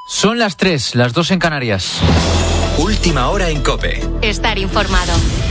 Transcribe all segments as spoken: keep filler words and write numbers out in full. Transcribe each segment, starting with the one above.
Son las tres, las dos en Canarias. Última hora en COPE. Estar informado.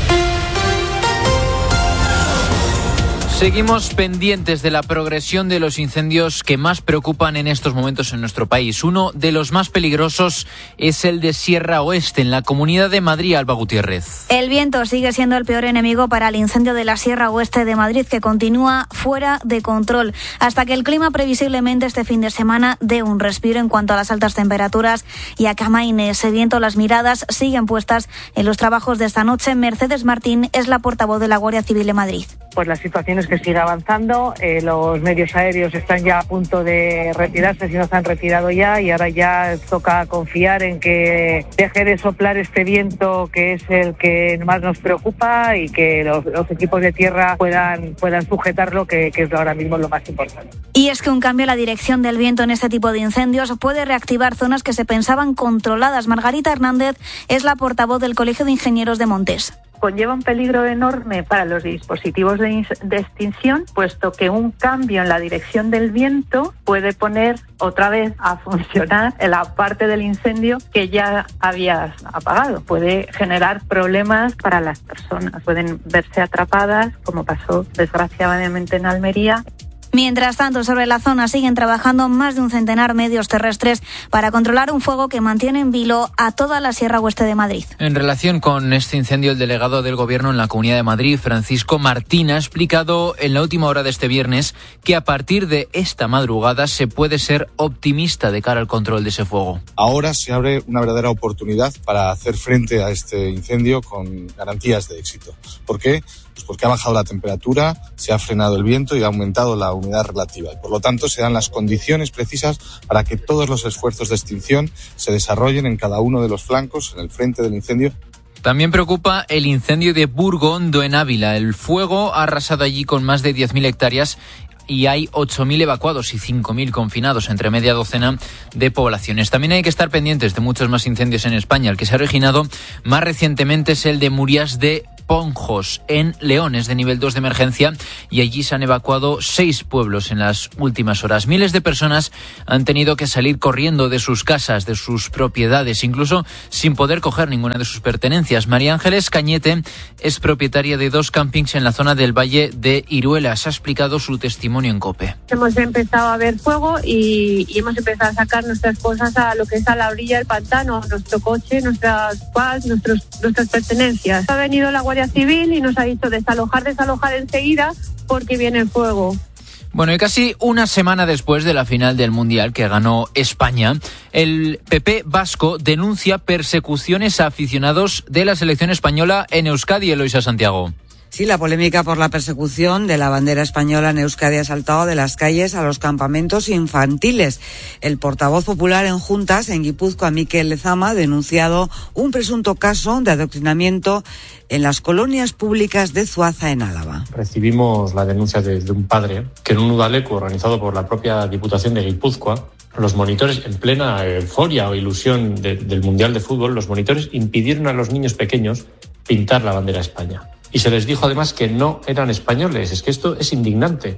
Seguimos pendientes de la progresión de los incendios que más preocupan en estos momentos en nuestro país. Uno de los más peligrosos es el de Sierra Oeste, en la Comunidad de Madrid. Alba Gutiérrez. El viento sigue siendo el peor enemigo para el incendio de la Sierra Oeste de Madrid, que continúa fuera de control, hasta que el clima previsiblemente este fin de semana dé un respiro en cuanto a las altas temperaturas y a que amaine ese viento. Las miradas siguen puestas en los trabajos de esta noche. Mercedes Martín es la portavoz de la Guardia Civil de Madrid. Pues la situación es que sigue avanzando, eh, los medios aéreos están ya a punto de retirarse, si no se han retirado ya, y ahora ya toca confiar en que deje de soplar este viento que es el que más nos preocupa y que los, los equipos de tierra puedan, puedan sujetarlo, que, que es ahora mismo lo más importante. Y es que un cambio en la dirección del viento en este tipo de incendios puede reactivar zonas que se pensaban controladas. Margarita Hernández es la portavoz del Colegio de Ingenieros de Montes. Conlleva un peligro enorme para los dispositivos de, in- de extinción, puesto que un cambio en la dirección del viento puede poner otra vez a funcionar la parte del incendio que ya habías apagado. Puede generar problemas para las personas, pueden verse atrapadas, como pasó desgraciadamente en Almería. Mientras tanto, sobre la zona siguen trabajando más de un centenar de medios terrestres para controlar un fuego que mantiene en vilo a toda la Sierra Oeste de Madrid. En relación con este incendio, el delegado del Gobierno en la Comunidad de Madrid, Francisco Martín, ha explicado en la última hora de este viernes que a partir de esta madrugada se puede ser optimista de cara al control de ese fuego. Ahora se abre una verdadera oportunidad para hacer frente a este incendio con garantías de éxito. ¿Por qué? Pues porque ha bajado la temperatura, se ha frenado el viento y ha aumentado la humedad relativa. Y por lo tanto, se dan las condiciones precisas para que todos los esfuerzos de extinción se desarrollen en cada uno de los flancos, en el frente del incendio. También preocupa el incendio de Burgondo, en Ávila. El fuego ha arrasado allí con más de diez mil hectáreas y hay ocho mil evacuados y cinco mil confinados, entre media docena de poblaciones. También hay que estar pendientes de muchos más incendios en España. El que se ha originado más recientemente es el de Murias de Ponjos, en León, es de nivel dos de emergencia, y allí se han evacuado seis pueblos en las últimas horas. Miles de personas han tenido que salir corriendo de sus casas, de sus propiedades, incluso sin poder coger ninguna de sus pertenencias. María Ángeles Cañete es propietaria de dos campings en la zona del Valle de Iruelas. Ha explicado su testimonio en COPE. Hemos empezado a ver fuego y, y hemos empezado a sacar nuestras cosas a lo que es a la orilla del pantano, nuestro coche, nuestras quads, nuestros, nuestras pertenencias. Ha venido la Guardia Civil y nos ha dicho desalojar, desalojar enseguida porque viene el fuego. Bueno, y casi una semana después de la final del Mundial que ganó España, el P P vasco denuncia persecuciones a aficionados de la selección española en Euskadi. Eloisa Santiago. Sí, la polémica por la persecución de la bandera española en Euskadi ha saltado de las calles a los campamentos infantiles. El portavoz popular en Juntas, en Guipúzcoa, Mikel Lezama, ha denunciado un presunto caso de adoctrinamiento en las colonias públicas de Zuaza, en Álava. Recibimos la denuncia de, de un padre que en un udaleku organizado por la propia Diputación de Guipúzcoa, los monitores, en plena euforia o ilusión de, del Mundial de Fútbol, los monitores impidieron a los niños pequeños pintar la bandera de España. Y se les dijo además que no eran españoles. Es que esto es indignante.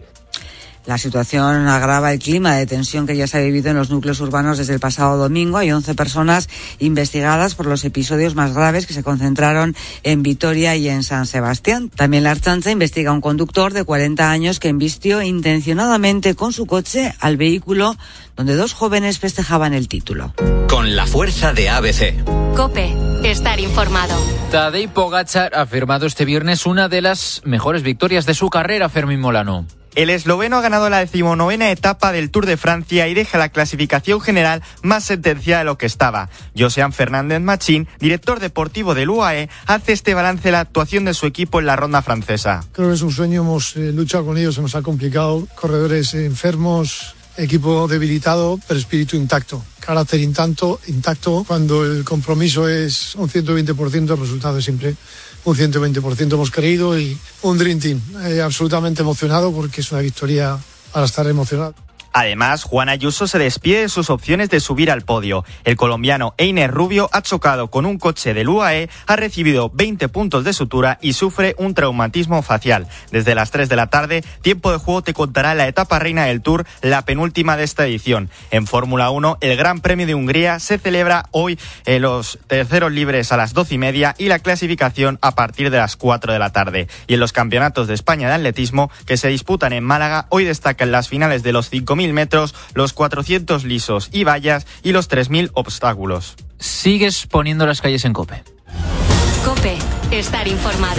La situación agrava el clima de tensión que ya se ha vivido en los núcleos urbanos desde el pasado domingo. Hay once personas investigadas por los episodios más graves que se concentraron en Vitoria y en San Sebastián. También la Ertzaintza investiga a un conductor de cuarenta años que embistió intencionadamente con su coche al vehículo donde dos jóvenes festejaban el título. Con la fuerza de A B C. COPE. Estar informado. Tadej Pogačar ha firmado este viernes una de las mejores victorias de su carrera, Fermín Molano. El esloveno ha ganado la decimonovena etapa del Tour de Francia y deja la clasificación general más sentenciada de lo que estaba. Josean Fernández Machín, director deportivo del U A E, hace este balance de la actuación de su equipo en la ronda francesa. Creo que es un sueño, hemos eh, luchado con ellos, se nos ha complicado, corredores enfermos, equipo debilitado, pero espíritu intacto. Carácter intacto, intacto. Cuando el compromiso es un ciento veinte por ciento, el resultado es siempre un ciento veinte por ciento. Hemos creído y un Dream Team. Eh, absolutamente emocionado porque es una victoria para estar emocionado. Además, Juan Ayuso se despide de sus opciones de subir al podio. El colombiano Einer Rubio ha chocado con un coche del U A E, ha recibido veinte puntos de sutura y sufre un traumatismo facial. Desde las tres de la tarde, Tiempo de Juego te contará la etapa reina del Tour, la penúltima de esta edición. En Fórmula uno, el Gran Premio de Hungría se celebra hoy en los terceros libres a las doce y media y la clasificación a partir de las cuatro de la tarde. Y en los campeonatos de España de atletismo que se disputan en Málaga, hoy destacan las finales de los cinco mil metros, los cuatrocientos lisos y vallas y los tres mil obstáculos. Sigues poniendo las calles en COPE. COPE, estar informado.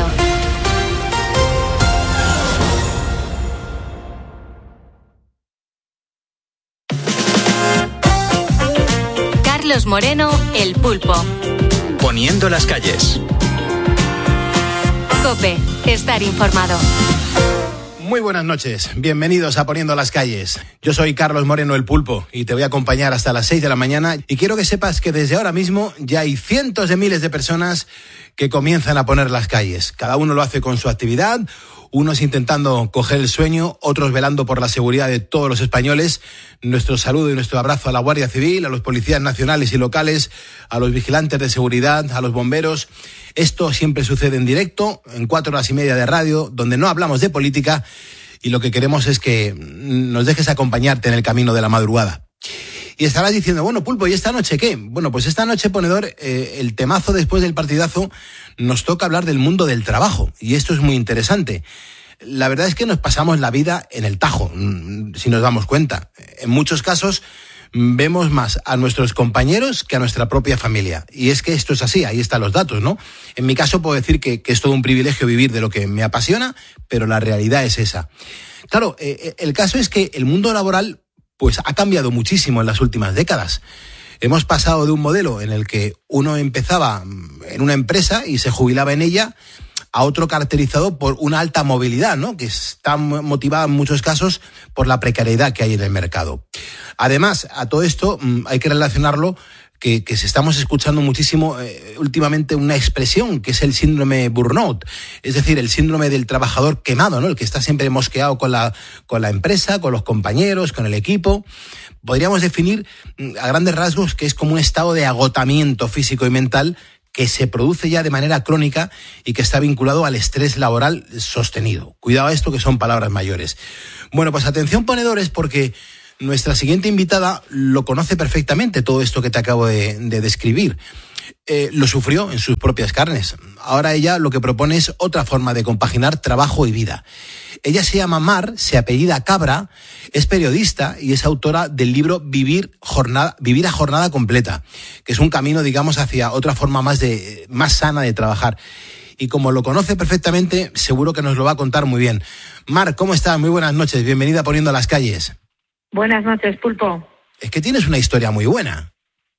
Carlos Moreno, El Pulpo. Poniendo las calles. COPE, estar informado. Muy buenas noches, bienvenidos a Poniendo las calles. Yo soy Carlos Moreno, El Pulpo, y te voy a acompañar hasta las seis de la mañana. Y quiero que sepas que desde ahora mismo ya hay cientos de miles de personas que comienzan a poner las calles. Cada uno lo hace con su actividad, unos intentando coger el sueño, otros velando por la seguridad de todos los españoles. Nuestro saludo y nuestro abrazo a la Guardia Civil, a los policías nacionales y locales, a los vigilantes de seguridad, a los bomberos. Esto siempre sucede en directo, en cuatro horas y media de radio, donde no hablamos de política y lo que queremos es que nos dejes acompañarte en el camino de la madrugada. Y estarás diciendo, bueno, Pulpo, ¿y esta noche qué? Bueno, pues esta noche, ponedor, eh, el temazo después del partidazo, nos toca hablar del mundo del trabajo. Y esto es muy interesante. La verdad es que nos pasamos la vida en el tajo, si nos damos cuenta. En muchos casos vemos más a nuestros compañeros que a nuestra propia familia. Y es que esto es así, ahí están los datos, ¿no? En mi caso puedo decir que, que es todo un privilegio vivir de lo que me apasiona, pero la realidad es esa. Claro, eh, el caso es que el mundo laboral pues ha cambiado muchísimo en las últimas décadas. Hemos pasado de un modelo en el que uno empezaba en una empresa y se jubilaba en ella a otro caracterizado por una alta movilidad, ¿no? Que está motivada en muchos casos por la precariedad que hay en el mercado. Además, a todo esto hay que relacionarlo que, que se estamos escuchando muchísimo eh, últimamente una expresión que es el síndrome burnout, es decir, el síndrome del trabajador quemado, ¿no? El que está siempre mosqueado con la, con la empresa, con los compañeros, con el equipo. Podríamos definir a grandes rasgos que es como un estado de agotamiento físico y mental que se produce ya de manera crónica y que está vinculado al estrés laboral sostenido. Cuidado a esto, que son palabras mayores. Bueno, pues atención, ponedores, porque nuestra siguiente invitada lo conoce perfectamente, todo esto que te acabo de, de describir. Eh, lo sufrió en sus propias carnes. Ahora ella lo que propone es otra forma de compaginar trabajo y vida. Ella se llama Mar, se apellida Cabra, es periodista y es autora del libro Vivir, jornada, Vivir a jornada completa, que es un camino, digamos, hacia otra forma más, de, más sana de trabajar. Y como lo conoce perfectamente, seguro que nos lo va a contar muy bien. Mar, ¿cómo estás? Muy buenas noches, bienvenida a Poniendo las calles. Buenas noches, Pulpo. Es que tienes una historia muy buena.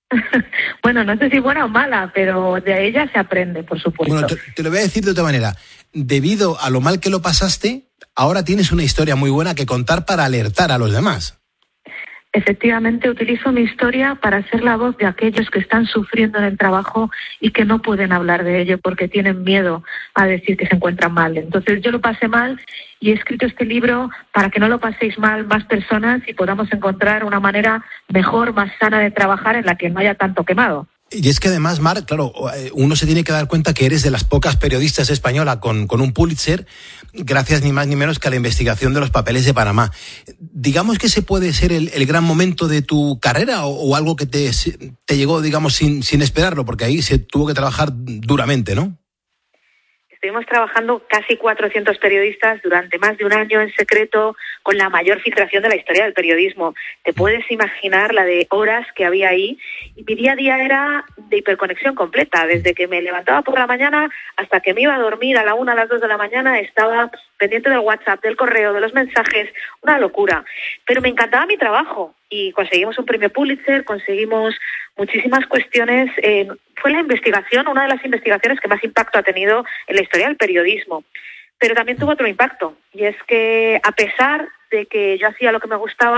Bueno, no sé si buena o mala, pero de ella se aprende, por supuesto. Bueno, te, te lo voy a decir de otra manera. Debido a lo mal que lo pasaste, ahora tienes una historia muy buena que contar para alertar a los demás. Efectivamente, utilizo mi historia para ser la voz de aquellos que están sufriendo en el trabajo y que no pueden hablar de ello porque tienen miedo a decir que se encuentran mal. Entonces yo lo pasé mal y he escrito este libro para que no lo paséis mal más personas y podamos encontrar una manera mejor, más sana de trabajar en la que no haya tanto quemado. Y es que además, Mar, claro, uno se tiene que dar cuenta que eres de las pocas periodistas españolas con, con un Pulitzer, gracias ni más ni menos que a la investigación de los papeles de Panamá. Digamos que ese puede ser el, el gran momento de tu carrera o, o algo que te, te llegó, digamos, sin, sin esperarlo, porque ahí se tuvo que trabajar duramente, ¿no? Estuvimos trabajando casi cuatrocientos periodistas durante más de un año en secreto con la mayor filtración de la historia del periodismo. Te puedes imaginar la de horas que había ahí y mi día a día era de hiperconexión completa. Desde que me levantaba por la mañana hasta que me iba a dormir a la una, a las dos de la mañana estaba pendiente del WhatsApp, del correo, de los mensajes, una locura. Pero me encantaba mi trabajo y conseguimos un premio Pulitzer, conseguimos muchísimas cuestiones. Eh, fue la investigación, una de las investigaciones que más impacto ha tenido en la historia del periodismo. Pero también tuvo otro impacto, y es que a pesar de que yo hacía lo que me gustaba,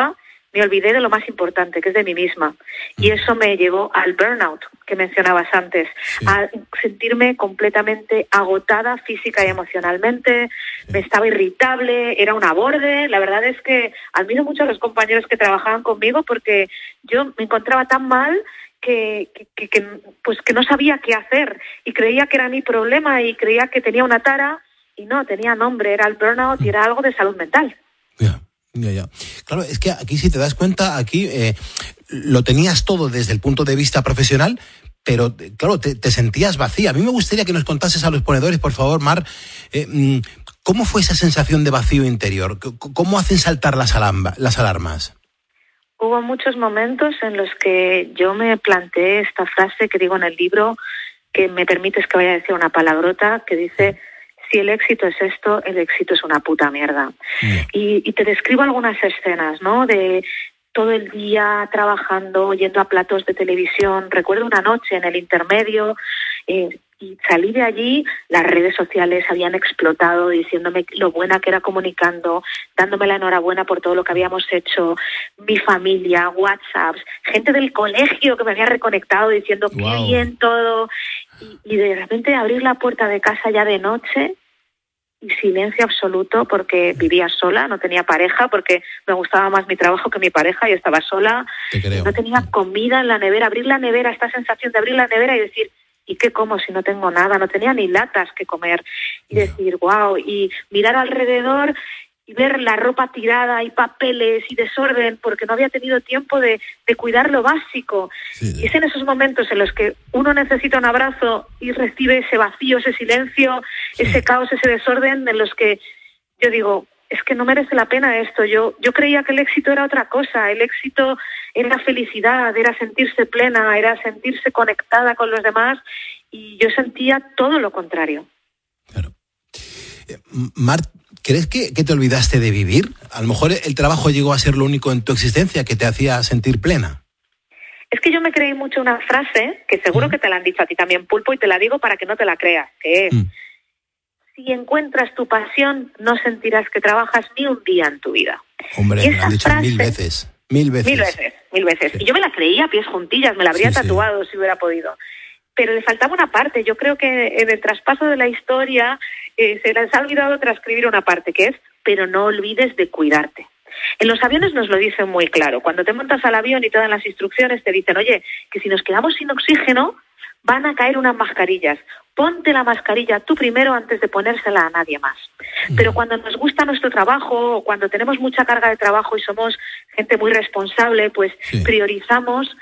me olvidé de lo más importante, que es de mí misma. Y eso me llevó al burnout que mencionabas antes, sí. a sentirme completamente agotada física y emocionalmente, sí. me estaba irritable, era una borde. La verdad es que admiro mucho a los compañeros que trabajaban conmigo porque yo me encontraba tan mal que, que, que, pues que no sabía qué hacer y creía que era mi problema y creía que tenía una tara y no, tenía nombre, era el burnout y era algo de salud mental. Yeah. Ya, ya. Claro, es que aquí si te das cuenta, aquí eh, lo tenías todo desde el punto de vista profesional, pero claro, te, te sentías vacía. A mí me gustaría que nos contases a los ponedores, por favor, Mar, eh, ¿cómo fue esa sensación de vacío interior? ¿Cómo hacen saltar las, alamba, las alarmas? Hubo muchos momentos en los que yo me planteé esta frase que digo en el libro, que me permites que vaya a decir una palabrota, que dice... Si el éxito es esto, el éxito es una puta mierda. Yeah. Y, y te describo algunas escenas, ¿no? De todo el día trabajando, yendo a platos de televisión. Recuerdo una noche en el intermedio eh, y salí de allí, las redes sociales habían explotado diciéndome lo buena que era comunicando, dándome la enhorabuena por todo lo que habíamos hecho, mi familia, WhatsApps, gente del colegio que me había reconectado diciendo wow. qué bien todo. Y, y de repente abrir la puerta de casa ya de noche y silencio absoluto porque vivía sola, no tenía pareja porque me gustaba más mi trabajo que mi pareja y estaba sola. No tenía comida en la nevera, abrir la nevera, esta sensación de abrir la nevera y decir, ¿y qué como si no tengo nada? No tenía ni latas que comer. Y decir, wow, y mirar alrededor y ver la ropa tirada y papeles y desorden porque no había tenido tiempo de, de cuidar lo básico. Sí, sí. Y es en esos momentos en los que uno necesita un abrazo y recibe ese vacío, ese silencio, sí. ese caos, ese desorden, en los que yo digo, es que no merece la pena esto. Yo, yo creía que el éxito era otra cosa. El éxito era felicidad, era sentirse plena, era sentirse conectada con los demás y yo sentía todo lo contrario. Claro. Eh, Mart, ¿crees que, que te olvidaste de vivir? A lo mejor el trabajo llegó a ser lo único en tu existencia que te hacía sentir plena. Es que yo me creí mucho una frase, que seguro mm. que te la han dicho a ti también, Pulpo, y te la digo para que no te la creas, que es, mm. si encuentras tu pasión, no sentirás que trabajas ni un día en tu vida. Hombre, me lo han dicho frase, mil veces, mil veces. Mil veces, mil veces. Sí. Y yo me la creía a pies juntillas, me la habría sí, tatuado sí. si hubiera podido. Pero le faltaba una parte. Yo creo que en el traspaso de la historia eh, se les ha olvidado transcribir una parte, que es, pero no olvides de cuidarte. En los aviones nos lo dicen muy claro. Cuando te montas al avión y te dan las instrucciones, te dicen, oye, que si nos quedamos sin oxígeno, van a caer unas mascarillas. Ponte la mascarilla tú primero antes de ponérsela a nadie más. Pero cuando nos gusta nuestro trabajo o cuando tenemos mucha carga de trabajo y somos gente muy responsable, pues sí. priorizamos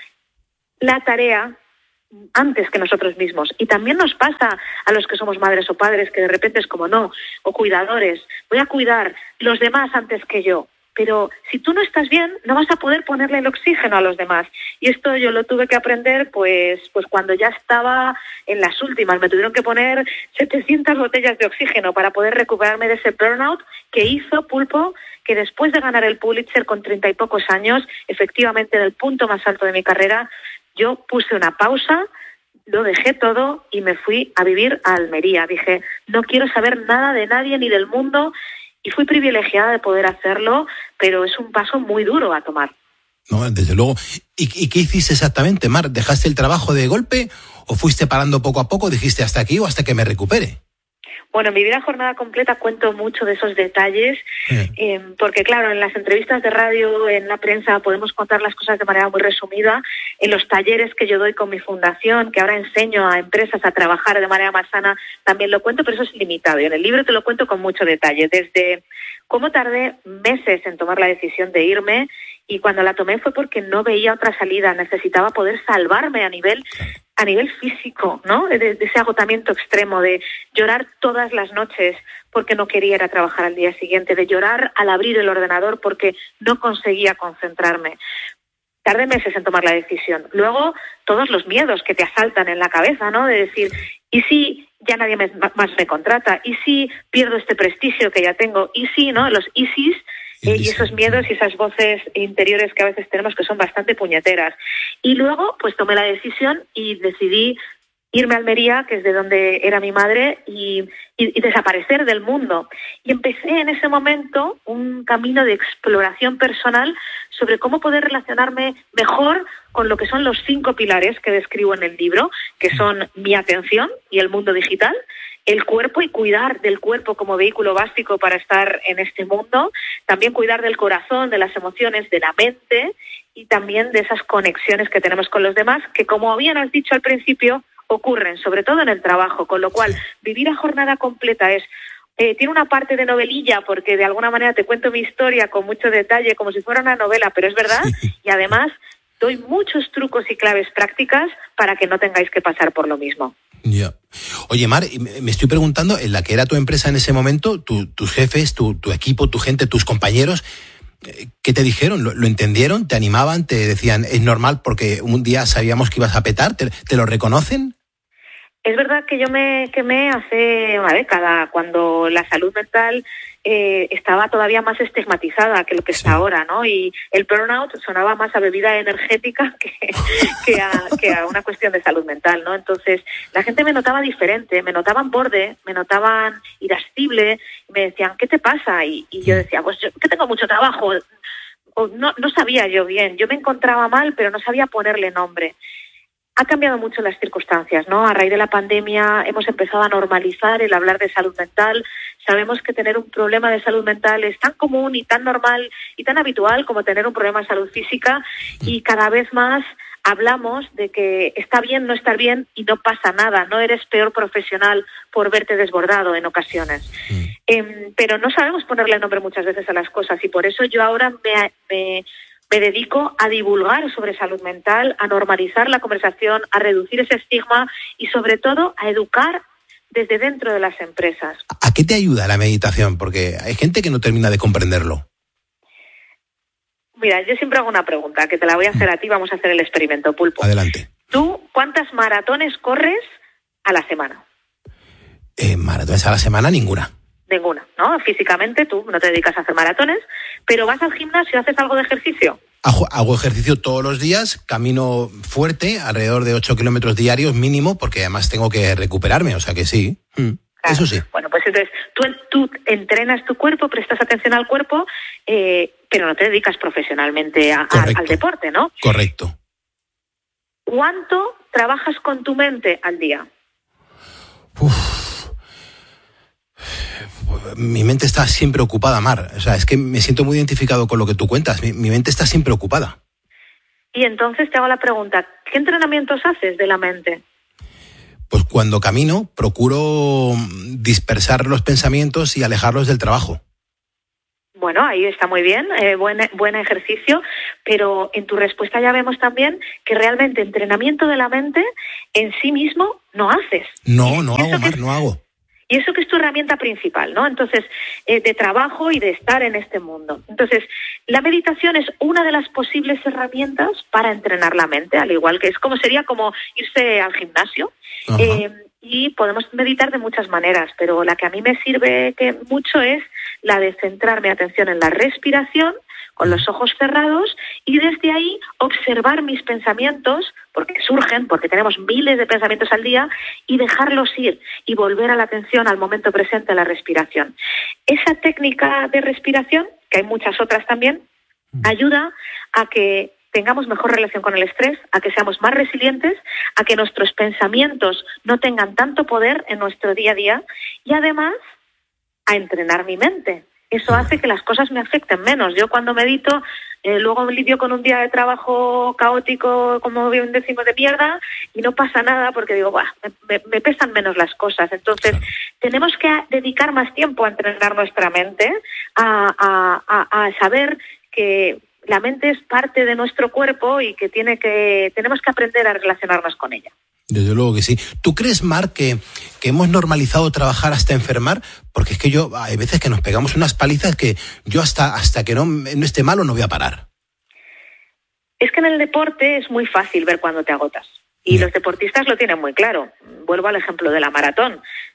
la tarea antes que nosotros mismos. Y también nos pasa a los que somos madres o padres que de repente es como no, o cuidadores, voy a cuidar los demás antes que yo. Pero si tú no estás bien, no vas a poder ponerle el oxígeno a los demás. Y esto yo lo tuve que aprender pues, pues cuando ya estaba en las últimas. Me tuvieron que poner setecientas botellas de oxígeno para poder recuperarme de ese burnout que hizo, Pulpo, que después de ganar el Pulitzer con treinta y pocos años, efectivamente en el punto más alto de mi carrera, yo puse una pausa, lo dejé todo y me fui a vivir a Almería. Dije, no quiero saber nada de nadie ni del mundo. Y fui privilegiada de poder hacerlo, pero es un paso muy duro a tomar. No, desde luego. ¿Y, y qué hiciste exactamente, Mar? ¿Dejaste el trabajo de golpe o fuiste parando poco a poco? ¿Dijiste hasta aquí o hasta que me recupere? Bueno, en mi vida jornada completa cuento mucho de esos detalles, eh. Eh, porque claro, en las entrevistas de radio, en la prensa, podemos contar las cosas de manera muy resumida. En los talleres que yo doy con mi fundación, que ahora enseño a empresas a trabajar de manera más sana, también lo cuento, pero eso es limitado. Y en el libro te lo cuento con mucho detalle, desde cómo tardé meses en tomar la decisión de irme, y cuando la tomé fue porque no veía otra salida, necesitaba poder salvarme a nivel a nivel físico, ¿no? De, de ese agotamiento extremo, de llorar todas las noches porque no quería ir a trabajar al día siguiente, de llorar al abrir el ordenador porque no conseguía concentrarme. Tardé meses en tomar la decisión. Luego, todos los miedos que te asaltan en la cabeza, ¿no? De decir, ¿y si ya nadie me, más me contrata? ¿Y si pierdo este prestigio que ya tengo? ¿Y si, no? Los ISIS... Eh, y esos miedos y esas voces interiores que a veces tenemos que son bastante puñeteras. Y luego, pues tomé la decisión y decidí irme a Almería, que es de donde era mi madre, y, y, y desaparecer del mundo. Y empecé en ese momento un camino de exploración personal sobre cómo poder relacionarme mejor con lo que son los cinco pilares que describo en el libro, que son mi atención y el mundo digital, el cuerpo y cuidar del cuerpo como vehículo básico para estar en este mundo, también cuidar del corazón, de las emociones, de la mente y también de esas conexiones que tenemos con los demás, que como bien has dicho al principio, ocurren, sobre todo en el trabajo, con lo cual vivir a jornada completa es eh, tiene una parte de novelilla porque de alguna manera te cuento mi historia con mucho detalle, como si fuera una novela, pero es verdad, y además doy muchos trucos y claves prácticas para que no tengáis que pasar por lo mismo. Ya. Oye, Mar, me estoy preguntando, en la que era tu empresa en ese momento, tu, tus jefes, tu, tu equipo, tu gente, tus compañeros, ¿qué te dijeron? ¿Lo, lo entendieron? ¿Te animaban? ¿Te decían, es normal porque un día sabíamos que ibas a petar? ¿Te, te lo reconocen? Es verdad que yo me quemé hace una década, cuando la salud mental eh, estaba todavía más estigmatizada que lo que está ahora, ¿no? Y el burnout sonaba más a bebida energética que, que, a, que a una cuestión de salud mental, ¿no? Entonces, la gente me notaba diferente, me notaban borde, me notaban irascible, me decían, ¿qué te pasa? Y, y yo decía, pues yo que tengo mucho trabajo. O no, no sabía yo bien, yo me encontraba mal, pero no sabía ponerle nombre. Ha cambiado mucho las circunstancias, ¿no? A raíz de la pandemia hemos empezado a normalizar el hablar de salud mental. Sabemos que tener un problema de salud mental es tan común y tan normal y tan habitual como tener un problema de salud física, y cada vez más hablamos de que está bien no estar bien y no pasa nada, no eres peor profesional por verte desbordado en ocasiones. Mm. Eh, pero no sabemos ponerle nombre muchas veces a las cosas, y por eso yo ahora me... me Me dedico a divulgar sobre salud mental, a normalizar la conversación, a reducir ese estigma y, sobre todo, a educar desde dentro de las empresas. ¿A qué te ayuda la meditación? Porque hay gente que no termina de comprenderlo. Mira, yo siempre hago una pregunta, que te la voy a hacer a ti, vamos a hacer el experimento, Pulpo. Adelante. ¿Tú cuántas maratones corres a la semana? Eh, maratones a la semana, ninguna. Ninguna, ¿no? Físicamente tú no te dedicas a hacer maratones, pero vas al gimnasio, ¿haces algo de ejercicio? Hago, hago ejercicio todos los días, camino fuerte, alrededor de ocho kilómetros diarios mínimo, porque además tengo que recuperarme, o sea que sí, mm, claro. Eso sí. Bueno, pues entonces tú, tú entrenas tu cuerpo, prestas atención al cuerpo, eh, pero no te dedicas profesionalmente a, a, al deporte, ¿no? Correcto. ¿Cuánto trabajas con tu mente al día? Uf. Mi mente está siempre ocupada, Mar. O sea, es que me siento muy identificado con lo que tú cuentas. Mi, mi mente está siempre ocupada. Y entonces te hago la pregunta, ¿qué entrenamientos haces de la mente? Pues cuando camino, procuro dispersar los pensamientos y alejarlos del trabajo. Bueno, ahí está muy bien, eh, buen, buen ejercicio, pero en tu respuesta ya vemos también que realmente entrenamiento de la mente en sí mismo no haces. No, no hago, Mar, no hago. Y eso que es tu herramienta principal, ¿no? Entonces, eh, de trabajo y de estar en este mundo. Entonces, la meditación es una de las posibles herramientas para entrenar la mente, al igual que es como sería como irse al gimnasio. Eh, y podemos meditar de muchas maneras, pero la que a mí me sirve que mucho es la de centrar mi atención en la respiración, con los ojos cerrados, y desde ahí observar mis pensamientos, porque surgen, porque tenemos miles de pensamientos al día, y dejarlos ir y volver a la atención al momento presente, a la respiración. Esa técnica de respiración, que hay muchas otras también, ayuda a que tengamos mejor relación con el estrés, a que seamos más resilientes, a que nuestros pensamientos no tengan tanto poder en nuestro día a día, y además a entrenar mi mente. Eso hace que las cosas me afecten menos. Yo cuando medito, eh, luego lidio con un día de trabajo caótico, como bien decimos, de mierda, y no pasa nada porque digo, bah, me, me pesan menos las cosas. Entonces, claro, tenemos que dedicar más tiempo a entrenar nuestra mente, a, a, a, a saber que la mente es parte de nuestro cuerpo y que tiene que tenemos que aprender a relacionarnos con ella. Desde luego que sí. ¿Tú crees, Mar, que, que hemos normalizado trabajar hasta enfermar? Porque es que yo, hay veces que nos pegamos unas palizas que yo hasta, hasta que no, no esté malo no voy a parar. Es que en el deporte es muy fácil ver cuando te agotas. Y yeah. los deportistas lo tienen muy claro. Vuelvo al ejemplo de la maratón.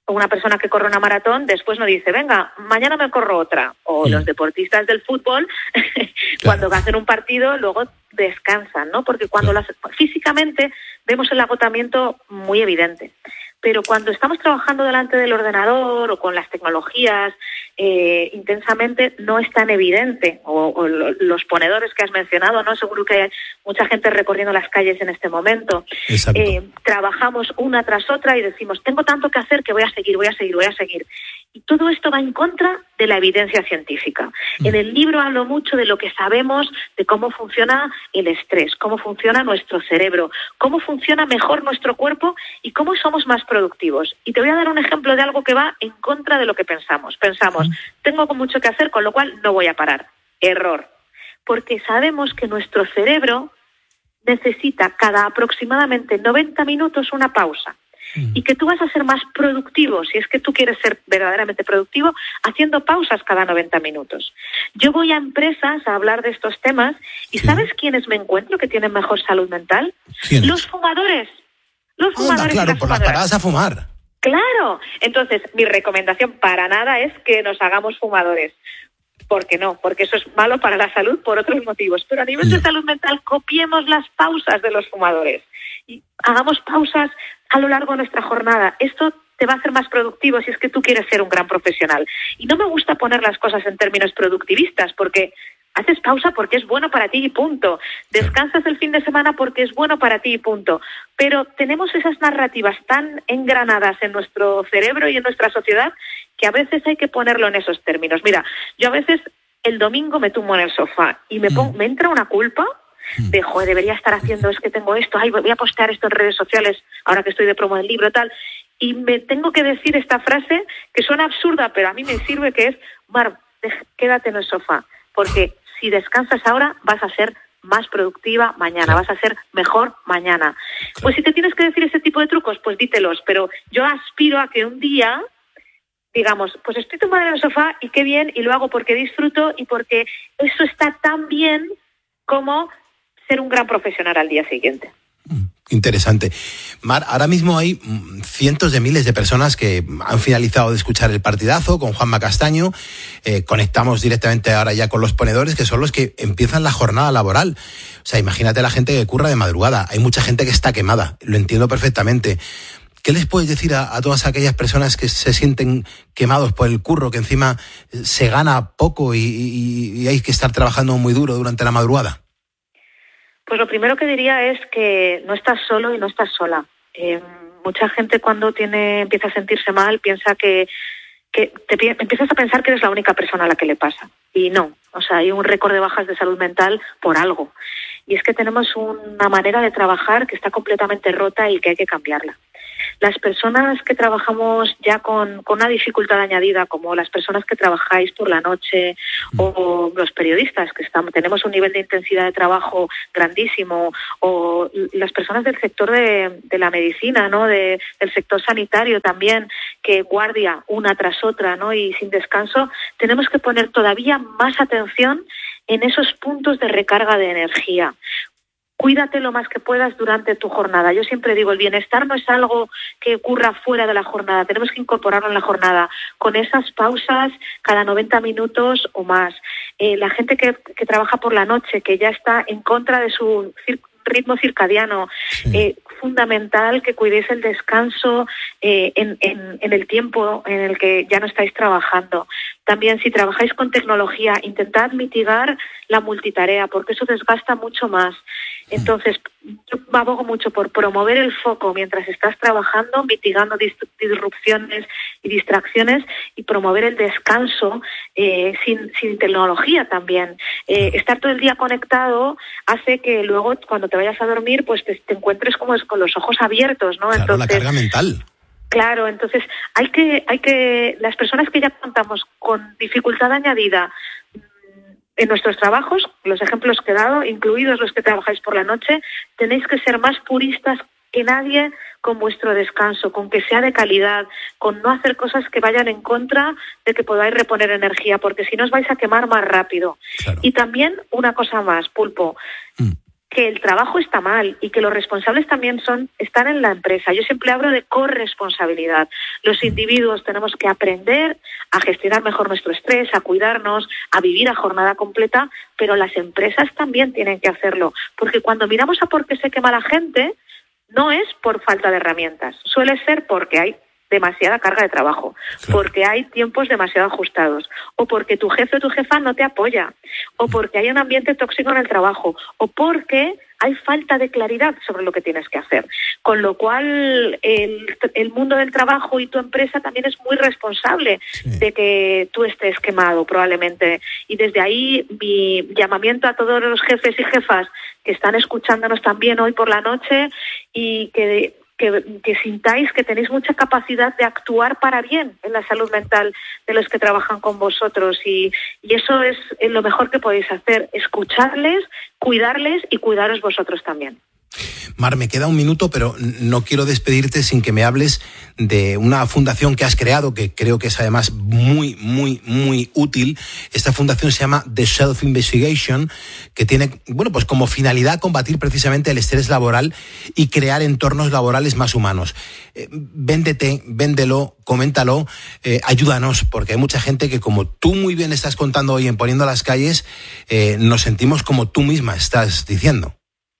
una persona que corre una maratón después no dice, venga, mañana me corro otra. O mm. los deportistas del fútbol, cuando claro. hacen un partido, luego descansan, ¿no? Porque cuando claro. las, físicamente vemos el agotamiento muy evidente. Pero cuando estamos trabajando delante del ordenador o con las tecnologías eh, intensamente, no es tan evidente. O, o los ponedores que has mencionado, ¿no? Seguro que hay mucha gente recorriendo las calles en este momento. Eh, trabajamos una tras otra y decimos, tengo tanto que hacer que voy a seguir, voy a seguir, voy a seguir. Y todo esto va en contra de la evidencia científica. Mm. En el libro hablo mucho de lo que sabemos de cómo funciona el estrés, cómo funciona nuestro cerebro, cómo funciona mejor nuestro cuerpo y cómo somos más productivos. Y te voy a dar un ejemplo de algo que va en contra de lo que pensamos. Pensamos, mm. tengo mucho que hacer, con lo cual no voy a parar. Error. Porque sabemos que nuestro cerebro necesita cada aproximadamente noventa minutos una pausa. Y que tú vas a ser más productivo, si es que tú quieres ser verdaderamente productivo, haciendo pausas cada noventa minutos. Yo voy a empresas a hablar de estos temas y sí. ¿sabes quiénes me encuentro que tienen mejor salud mental? ¿Quiénes? Los fumadores. Los fumadores. Anda, claro, y las por las paradas a fumar. Claro. Entonces, mi recomendación para nada es que nos hagamos fumadores. ¿Por qué no? Porque eso es malo para la salud por otros motivos. Pero a nivel no. de salud mental, copiemos las pausas de los fumadores. Y hagamos pausas a lo largo de nuestra jornada. Esto te va a hacer más productivo si es que tú quieres ser un gran profesional. Y no me gusta poner las cosas en términos productivistas, porque haces pausa porque es bueno para ti y punto. Descansas el fin de semana porque es bueno para ti y punto. Pero tenemos esas narrativas tan engranadas en nuestro cerebro y en nuestra sociedad que a veces hay que ponerlo en esos términos. Mira, yo a veces el domingo me tumbo en el sofá y me, pongo, me entra una culpa de, joder, debería estar haciendo, es que tengo esto, ay, voy a postear esto en redes sociales ahora que estoy de promo del libro, tal, y me tengo que decir esta frase que suena absurda, pero a mí me sirve, que es, Mar, quédate en el sofá, porque si descansas ahora vas a ser más productiva mañana, claro. vas a ser mejor mañana. Claro. Pues si te tienes que decir ese tipo de trucos, pues dítelos, pero yo aspiro a que un día digamos, pues estoy tumbada en el sofá y qué bien, y lo hago porque disfruto y porque eso está tan bien como ser un gran profesional al día siguiente. Interesante. Mar, ahora mismo hay cientos de miles de personas que han finalizado de escuchar el partidazo con Juanma Castaño. Eh, conectamos directamente ahora ya con los ponedores, que son los que empiezan la jornada laboral. O sea, imagínate la gente que curra de madrugada. Hay mucha gente que está quemada, lo entiendo perfectamente. ¿Qué les puedes decir a, a todas aquellas personas que se sienten quemados por el curro, que encima se gana poco y, y, y hay que estar trabajando muy duro durante la madrugada? Pues lo primero que diría es que no estás solo y no estás sola. Eh, mucha gente cuando tiene empieza a sentirse mal piensa que, que te empiezas a pensar que eres la única persona a la que le pasa. Y no, o sea, hay un récord de bajas de salud mental por algo. Y es que tenemos una manera de trabajar que está completamente rota y que hay que cambiarla. Las personas que trabajamos ya con, con una dificultad añadida, como las personas que trabajáis por la noche o los periodistas, que estamos, tenemos un nivel de intensidad de trabajo grandísimo, o las personas del sector de, de la medicina, ¿no? de, del sector sanitario también, que guardia una tras otra, ¿no? y sin descanso, tenemos que poner todavía más atención en esos puntos de recarga de energía. Cuídate lo más que puedas durante tu jornada. Yo siempre digo, el bienestar no es algo que ocurra fuera de la jornada, tenemos que incorporarlo en la jornada, con esas pausas cada noventa minutos o más. Eh, la gente que, que trabaja por la noche, que ya está en contra de su cir- ritmo circadiano, sí. eh, fundamental que cuidéis el descanso eh, en, en, en el tiempo en el que ya no estáis trabajando. También, si trabajáis con tecnología, intentad mitigar la multitarea, porque eso desgasta mucho más. Entonces, yo abogo mucho por promover el foco mientras estás trabajando, mitigando disrupciones y distracciones, y promover el descanso eh, sin, sin tecnología también. Eh, estar todo el día conectado hace que luego, cuando te vayas a dormir, pues te, te encuentres como con los ojos abiertos, ¿no? Claro, entonces, la carga mental. Claro, entonces hay que, hay que, las personas que ya contamos con dificultad añadida en nuestros trabajos, los ejemplos que he dado, incluidos los que trabajáis por la noche, tenéis que ser más puristas que nadie con vuestro descanso, con que sea de calidad, con no hacer cosas que vayan en contra de que podáis reponer energía, porque si no os vais a quemar más rápido. Claro. Y también una cosa más, Pulpo, mm. que el trabajo está mal y que los responsables también son están en la empresa. Yo siempre hablo de corresponsabilidad. Los individuos tenemos que aprender a gestionar mejor nuestro estrés, a cuidarnos, a vivir a jornada completa, pero las empresas también tienen que hacerlo, porque cuando miramos a por qué se quema la gente, no es por falta de herramientas, suele ser porque hay demasiada carga de trabajo, claro, porque hay tiempos demasiado ajustados, o porque tu jefe o tu jefa no te apoya, o porque hay un ambiente tóxico en el trabajo, o porque hay falta de claridad sobre lo que tienes que hacer. Con lo cual, el, el mundo del trabajo y tu empresa también es muy responsable sí. de que tú estés quemado, probablemente. Y desde ahí, mi llamamiento a todos los jefes y jefas que están escuchándonos también hoy por la noche y que... Que, que sintáis que tenéis mucha capacidad de actuar para bien en la salud mental de los que trabajan con vosotros y, y eso es lo mejor que podéis hacer, escucharles, cuidarles y cuidaros vosotros también. Mar, me queda un minuto, pero no quiero despedirte sin que me hables de una fundación que has creado, que creo que es además muy, muy, muy útil. Esta fundación se llama The Self Investigation, que tiene, bueno, pues como finalidad combatir precisamente el estrés laboral y crear entornos laborales más humanos. Eh, véndete, véndelo, coméntalo, eh, ayúdanos, porque hay mucha gente que, como tú muy bien estás contando hoy en Poniendo las Calles, eh, nos sentimos como tú misma estás diciendo.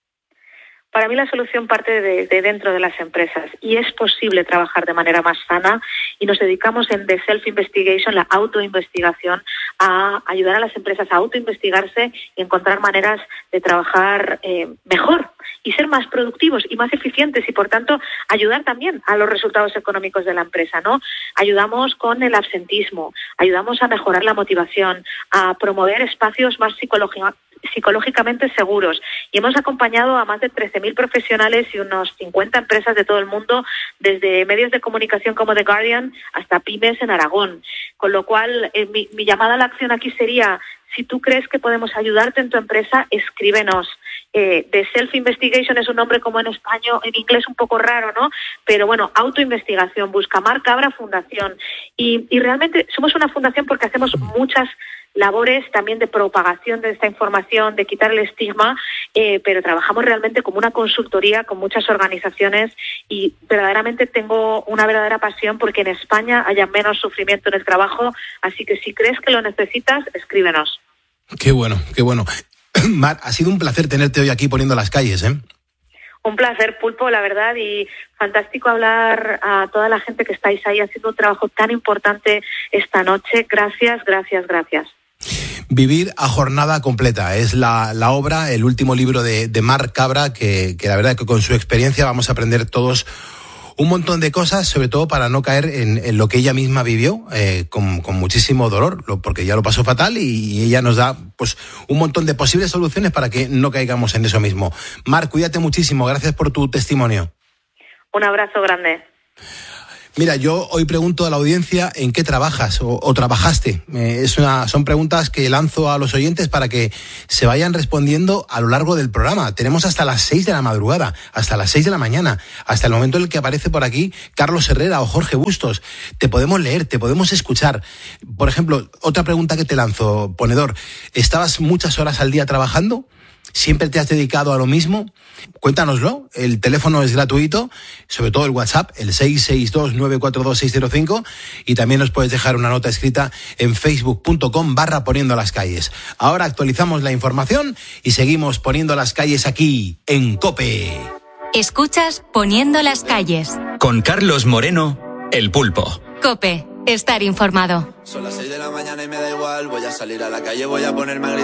Para mí la solución parte de, de dentro de las empresas y es posible trabajar de manera más sana y nos dedicamos en The Self Investigation, la autoinvestigación, a ayudar a las empresas a autoinvestigarse y encontrar maneras de trabajar eh, mejor y ser más productivos y más eficientes y, por tanto, ayudar también a los resultados económicos de la empresa, ¿no? Ayudamos con el absentismo, ayudamos a mejorar la motivación, a promover espacios más psicológicos psicológicamente seguros y hemos acompañado a más de trece mil profesionales y unos cincuenta empresas de todo el mundo, desde medios de comunicación como The Guardian hasta pymes en Aragón. Con lo cual, eh, mi, mi llamada a la acción aquí sería, si tú crees que podemos ayudarte en tu empresa, escríbenos. Eh, The Self Investigation es un nombre como en español, en inglés un poco raro, ¿no? Pero bueno, autoinvestigación, busca Mar Cabra Fundación. Y, y realmente somos una fundación porque hacemos muchas labores también de propagación de esta información, de quitar el estigma, eh, pero trabajamos realmente como una consultoría con muchas organizaciones y verdaderamente tengo una verdadera pasión porque en España haya menos sufrimiento en el trabajo, así que si crees que lo necesitas, escríbenos. Qué bueno, qué bueno. Mar, ha sido un placer tenerte hoy aquí Poniendo las Calles, ¿eh? Un placer, Pulpo, la verdad, y fantástico hablar a toda la gente que estáis ahí haciendo un trabajo tan importante esta noche. Gracias, gracias, gracias. Vivir a jornada completa es la, la obra, el último libro de, de Mar Cabra, que, que la verdad que con su experiencia vamos a aprender todos un montón de cosas, sobre todo para no caer en, en lo que ella misma vivió, eh, con, con muchísimo dolor, lo, porque ya lo pasó fatal y, y ella nos da pues un montón de posibles soluciones para que no caigamos en eso mismo. Mar, cuídate muchísimo, gracias por tu testimonio. Un abrazo grande. Mira, yo hoy pregunto a la audiencia en qué trabajas o, o trabajaste. Eh, es una, son preguntas que lanzo a los oyentes para que se vayan respondiendo a lo largo del programa. Tenemos hasta las seis de la madrugada, hasta las seis de la mañana, hasta el momento en el que aparece por aquí Carlos Herrera o Jorge Bustos. Te podemos leer, te podemos escuchar. Por ejemplo, otra pregunta que te lanzo, ponedor. ¿Estabas muchas horas al día trabajando? ¿Siempre te has dedicado a lo mismo? Cuéntanoslo, el teléfono es gratuito, sobre todo el WhatsApp, el seis seis dos nueve cuatro dos seis cero cinco, y también nos puedes dejar una nota escrita en facebook.com barra Poniendo las Calles. Ahora actualizamos la información y seguimos Poniendo las Calles aquí en COPE. Escuchas Poniendo las Calles. Con Carlos Moreno, El Pulpo. COPE, estar informado. Son las seis de la mañana y me da igual, voy a salir a la calle, voy a ponerme a gritar.